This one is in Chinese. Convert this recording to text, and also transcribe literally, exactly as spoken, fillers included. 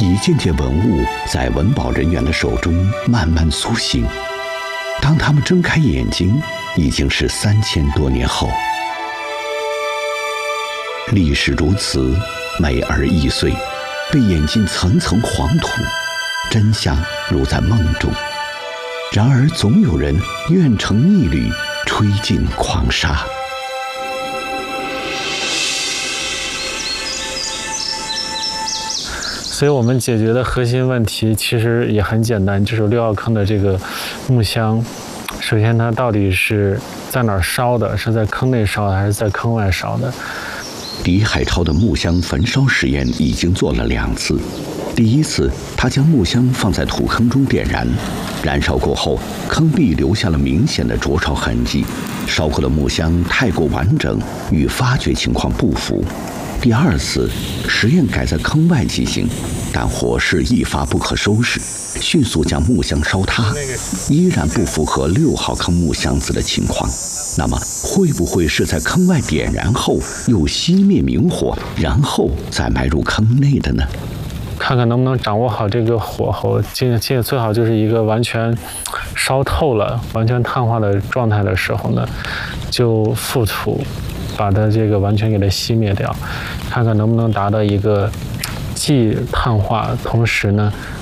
一件件文物在文保人员的手中慢慢苏醒。当他们睁开眼睛，已经是三千多年后。历史如此，美而易碎，被掩进层层黄土，真相如在梦中。然而总有人愿乘逆旅，吹尽狂沙。 所以我们解决的核心问题其实也很简单，就是六号坑的这个木箱，首先它到底是在哪儿烧的？是在坑内烧的还是在坑外烧的？ 李海超的木箱焚烧实验已经做了两次。第一次，他将木箱放在土坑中点燃，燃烧过后，坑壁留下了明显的灼烧痕迹，烧过的木箱太过完整，与发掘情况不符。第二次，实验改在坑外进行，但火势一发不可收拾，迅速将木箱烧塌，依然不符合六号坑木箱子的情况。那么，会不会是在坑外点燃后又熄灭明火，然后再埋入坑内的呢？ 看看能不能掌握好这个火候，尽尽最好就是一个完全烧透了、完全碳化的状态的时候呢，就覆土，把它这个完全给它熄灭掉，看看能不能达到一个既碳化，同时呢